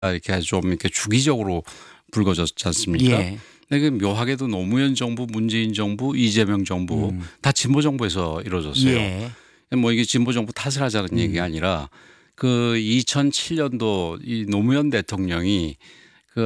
이렇게 좀 이렇게 주기적으로 불거졌지 않습니까? 예. 근데 그 묘하게도 노무현 정부, 문재인 정부, 이재명 정부 다 진보 정부에서 이루어졌어요. 예. 뭐 이게 진보 정부 탓을 하자는 얘기가 아니라 그 2007년도 이 노무현 대통령이 그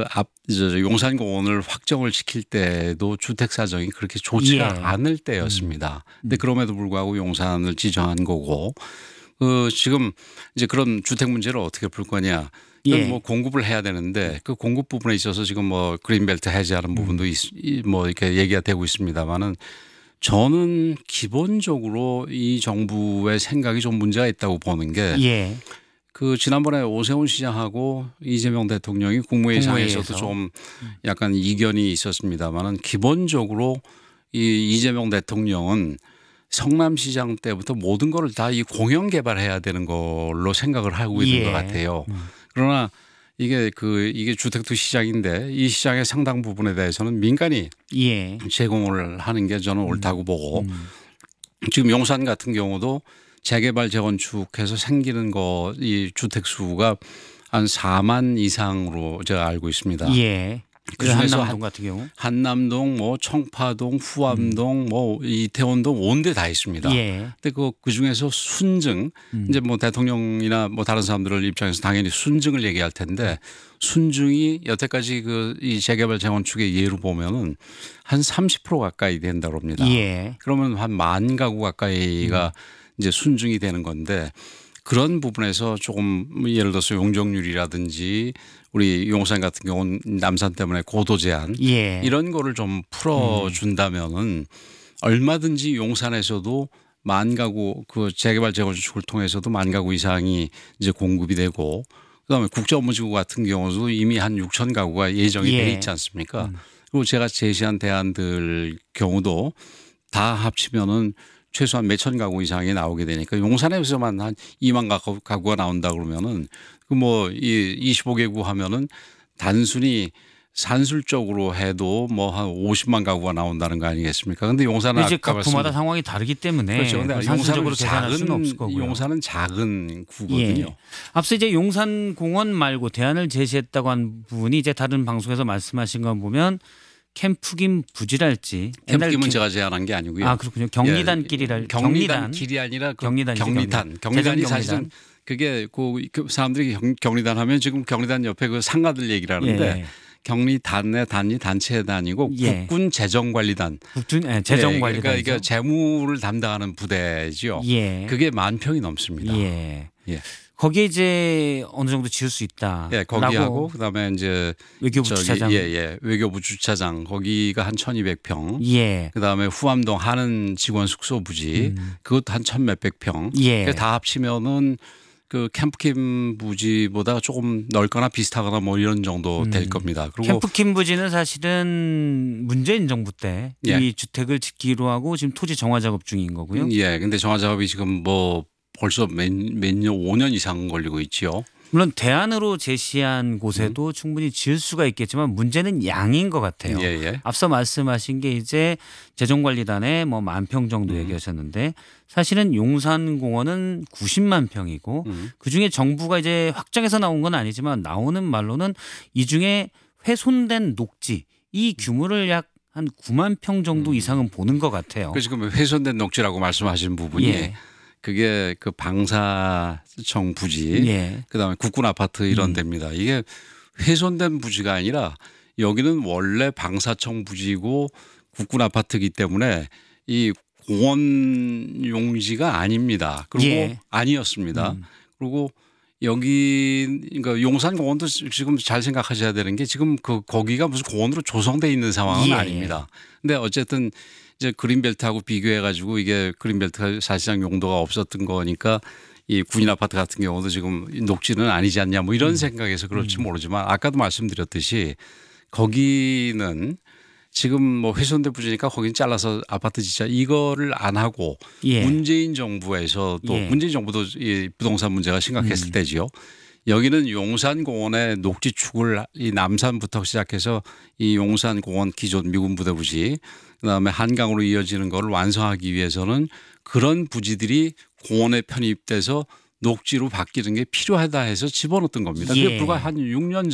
용산공원을 확정을 시킬 때도 주택 사정이 그렇게 좋지가 예. 않을 때였습니다. 근데 그럼에도 불구하고 용산을 지정한 거고 그 지금 이제 그런 주택 문제를 어떻게 풀 거냐. 예. 뭐 공급을 해야 되는데 그 공급 부분에 있어서 지금 뭐 그린벨트 해제하는 부분도 뭐 이렇게 얘기가 되고 있습니다만은 저는 기본적으로 이 정부의 생각이 좀 문제가 있다고 보는 게 예. 그 지난번에 오세훈 시장하고 이재명 대통령이 국무회의상에서도 국무회의에서. 좀 약간 이견이 있었습니다만은 기본적으로 이 이재명 대통령은 성남시장 때부터 모든 거를 다 이 공영 개발해야 되는 걸로 생각을 하고 있는 예. 것 같아요. 그러나 이게 주택도 시장인데 이 시장의 상당 부분에 대해서는 민간이 예. 제공을 하는 게 저는 옳다고 보고 지금 용산 같은 경우도 재개발 재건축해서 생기는 거 이 주택 수가 한 4만 이상으로 제가 알고 있습니다. 예. 그 그중에서 한남동 같은 경우. 한남동, 뭐 청파동, 후암동, 뭐 이태원동 온 데 다 있습니다. 예. 근데 그 중에서 순증 이제 뭐 대통령이나 뭐 다른 사람들 입장에서 당연히 순증을 얘기할 텐데 순증이 여태까지 그 이 재개발 재건축의 예로 보면은 한 30% 가까이 된다고 합니다. 예. 그러면 한 10,000 가구 가까이가 이제 순증이 되는 건데 그런 부분에서 조금 예를 들어서 용적률이라든지 우리 용산 같은 경우는 남산 때문에 고도 제한 예. 이런 거를 좀 풀어준다면은 얼마든지 용산에서도 10,000 가구 그 재개발 재건축을 통해서도 10,000 가구 이상이 이제 공급이 되고 그다음에 국제업무지구 같은 경우도 이미 한 6,000 가구가 예정이 예. 돼 있지 않습니까? 그리고 제가 제시한 대안들 경우도 다 합치면은 최소한 몇천 가구 이상이 나오게 되니까 용산에서만 한 2만 가구가 나온다 그러면은 그 뭐 이 25개구 하면은 단순히 산술적으로 해도 뭐 한 50만 가구가 나온다는 거 아니겠습니까? 근데 용산은 이제 아까 각 구마다 상황이 다르기 때문에 그렇죠. 근데 산술적으로 용산은 계산할 수는 없을 거고요. 용산은 작은 구거든요. 예. 앞서 이제 용산공원 말고 대안을 제시했다고 한 부분이 이제 다른 방송에서 말씀하신 거 보면 캠프김 부지랄지. 캠프김은 제가 제안한 게 아니고요. 아 그렇군요. 경리단길이랄 경리단 길이 아니라 경리단이죠, 경리단. 경리단. 경리단이 사실은 그게 그 사람들이 경리단 하면 지금 경리단 옆에 그 상가들 얘기를 하는데 예. 경리단의 단위 단체의 단위고 예. 국군 재정관리단. 재정관리단. 그러니까 이게 재무를 담당하는 부대죠. 예. 그게 10,000평이 넘습니다. 예. 예. 거기에 이제 어느 정도 지을 수 있다. 예, 거기하고 그다음에 이제 외교부 주차장. 외교부 주차장 거기가 한 1,200평. 예. 그다음에 후암동 하는 직원 숙소 부지 그것도 한 1,000몇백 평. 예. 다 합치면은 그 캠프킴 부지보다 조금 넓거나 비슷하거나 뭐 이런 정도 될 겁니다. 그리고 캠프킴 부지는 사실은 문재인 정부 때 이 예. 주택을 짓기로 하고 지금 토지 정화 작업 중인 거고요. 예, 근데 정화 작업이 지금 뭐 벌써 몇 년, 5년 이상 걸리고 있지요. 물론 대안으로 제시한 곳에도 충분히 지을 수가 있겠지만 문제는 양인 것 같아요. 예, 예. 앞서 말씀하신 게 이제 재정관리단에 뭐 10,000평 정도 얘기하셨는데 사실은 용산공원은 90만 평이고 그중에 정부가 이제 확정해서 나온 건 아니지만 나오는 말로는 이 중에 훼손된 녹지 이 규모를 약 한 9만 평 정도 이상은 보는 것 같아요. 그 지금 훼손된 녹지라고 말씀하신 부분이 예. 그게 그 방사청 부지, 예. 그다음에 국군 아파트 이런 데입니다. 이게 훼손된 부지가 아니라 여기는 원래 방사청 부지고 국군 아파트이기 때문에 이 공원 용지가 아닙니다. 그리고 예. 아니었습니다. 그리고 여기 그러니까 용산공원도 지금 잘 생각하셔야 되는 게 지금 거기가 무슨 공원으로 조성돼 있는 상황은 예. 아닙니다. 근데 어쨌든 이제 그린벨트하고 비교해 가지고 이게 그린벨트가 사실상 용도가 없었던 거니까 이 군인 아파트 같은 경우도 지금 녹지는 아니지 않냐 뭐 이런 생각에서 그럴지 모르지만 아까도 말씀드렸듯이 거기는 지금 뭐 훼손된 부지니까 거긴 잘라서 아파트 짓자 이거를 안 하고 예. 문재인 정부에서 또 예. 문재인 정부도 이 부동산 문제가 심각했을 때지요. 여기는 용산공원의 녹지축을 이 남산부터 시작해서 이 용산공원 기존 미군 부대 부지 그다음에 한강으로 이어지는 거를 완성하기 위해서는 그런 부지들이 공원에 편입돼서 녹지로 바뀌는 게 필요하다 해서 집어넣었던 겁니다. 그게 예. 불과 한 6년